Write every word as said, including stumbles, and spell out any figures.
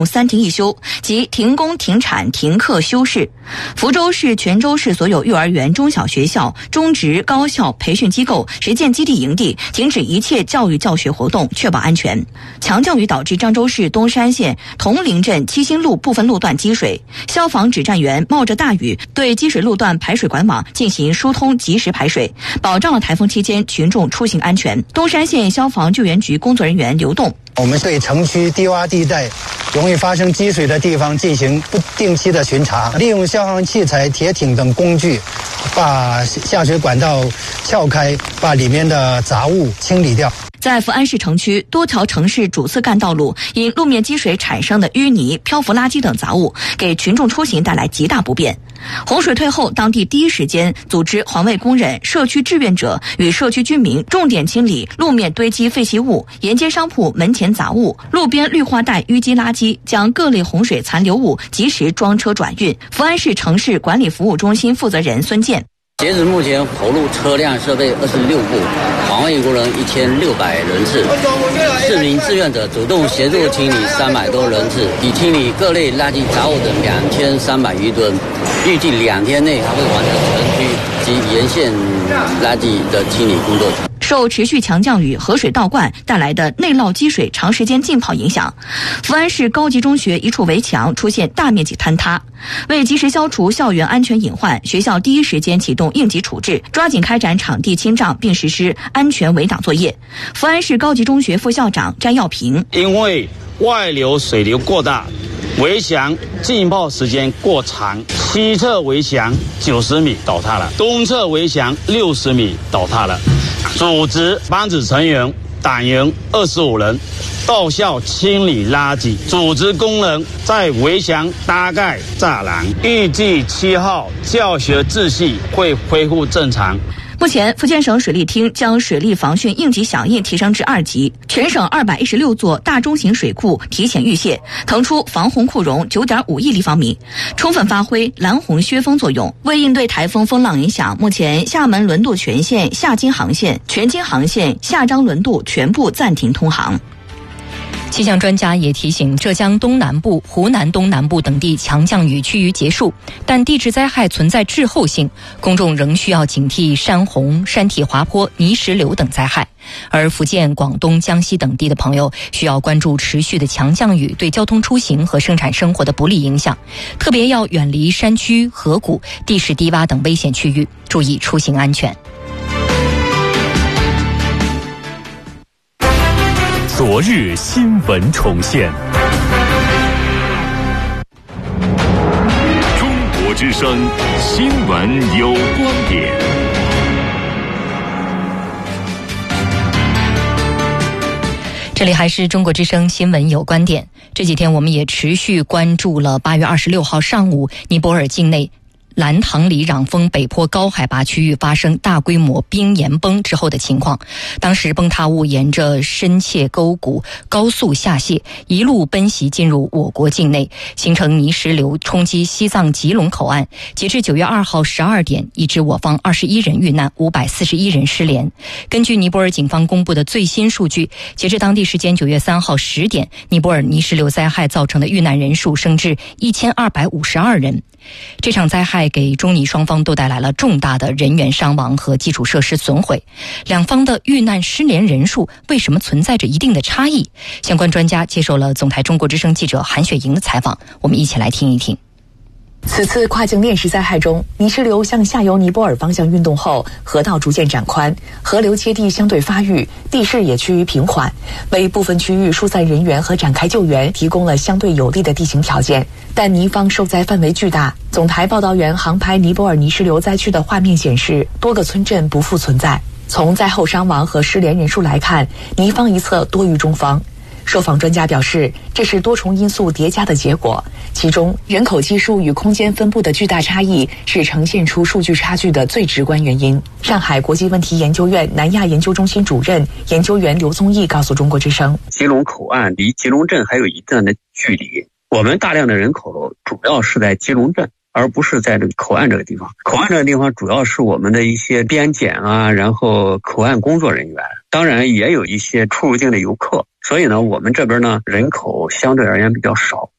三停一休，即停工、停产、停课、休市。福州市、泉州市所有幼儿园、中小学校、中职、高校、培训机构、实践基地营地停止一切教育教学活动，确保安全。强降雨导致漳州市东山县铜陵镇七星路部分路段积水，消防指战员冒着大雨对积水路段排水管网进行疏通，及时排水，保障了台风期间群众出行安全。东山县消防救援局工作人员流动。 我们对城区低洼地带容易发生积水的地方进行不定期的巡查，利用消防器材、铁艇等工具，把下水管道撬开，把里面的杂物清理掉。 在福安市城区，多条城市主次干道路因路面积水产生的淤泥、漂浮垃圾等杂物，给群众出行带来极大不便。洪水退后，当地第一时间组织环卫工人、社区志愿者与社区居民重点清理路面堆积废弃物、沿街商铺门前杂物、路边绿化带淤积垃圾，将各类洪水残留物及时装车转运。福安市城市管理服务中心负责人孙健。 截止目前，投入车辆设备二十六部，环卫工人一千六百人次，市民志愿者主动协助清理三百多人次，已清理各类垃圾杂物等两千三百余吨，预计两天内还会完成城区及沿线垃圾的清理工作。 受持续强降雨、河水倒灌带来的内涝积水长时间浸泡影响，福安市高级中学一处围墙出现大面积坍塌。为及时消除校园安全隐患，学校第一时间启动应急处置，抓紧开展场地清障，并实施安全围挡作业。福安市高级中学副校长詹耀平： 因为外流水流过大，围墙浸泡时间过长，西侧围墙九十米倒塌了，东侧围墙六十米倒塌了。组织班子成员党员二十五人到校清理垃圾，组织工人在围墙搭盖栅栏。预计七号教学秩序会恢复正常。 目前，福建省水利厅将水利防汛应急响应提升至二级，全省二百一十六座大中型水库提前预泄，腾出防洪库容九点五亿立方米，充分发挥拦洪削峰作用。为应对台风风浪影响，目前厦门轮渡全线、厦金航线、全金航线、厦漳轮渡全部暂停通航。 气象专家也提醒，浙江东南部、湖南东南部等地强降雨趋于结束，但地质灾害存在滞后性，公众仍需要警惕山洪、山体滑坡、泥石流等灾害。而福建、广东、江西等地的朋友需要关注持续的强降雨对交通出行和生产生活的不利影响，特别要远离山区、河谷、地势低洼等危险区域，注意出行安全。 昨日新闻重现，中国之声新闻有观点。 这里还是中国之声新闻有观点。这几天我们也持续关注了八月二十六号上午尼泊尔境内兰唐里壤峰北坡高海拔区域发生大规模冰岩崩之后的情况。当时崩塌物沿着深切沟谷高速下泄，一路奔袭进入我国境内，形成泥石流冲击西藏吉隆口岸。截至九月二号十二点，已致我方二十一人遇难，五百四十一人失联。根据尼泊尔警方公布的最新数据，截至当地时间九月三号十点，尼泊尔泥石流灾害造成的遇难人数升至一千二百五十二人。这场灾害给中尼双方都带来了重大的人员伤亡和基础设施损毁，两方的遇难失联人数为什么存在着一定的差异？相关专家接受了总台中国之声记者韩雪莹的采访，我们一起来听一听。 此次跨境链石灾害中，泥石流向下游尼泊尔方向运动后，河道逐渐展宽，河流接地相对发育，地势也趋于平缓，为部分区域疏散人员和展开救援提供了相对有利的地形条件。但尼方受灾范围巨大，总台报道员航拍尼泊尔泥石流灾区的画面显示，多个村镇不复存在。从灾后伤亡和失联人数来看，尼方一侧多于中方。受访专家表示，这是多重因素叠加的结果，其中人口基数与空间分布的巨大差异是呈现出数据差距的最直观原因。上海国际问题研究院南亚研究中心主任研究员刘宗义告诉中国之声， 吉隆口岸离吉隆镇还有一段的距离，我们大量的人口主要是在吉隆镇，而不是在这个口岸这个地方。口岸这个地方主要是我们的一些边检啊，然后口岸工作人员，当然也有一些出入境的游客。所以呢，我们这边呢人口相对而言比较少。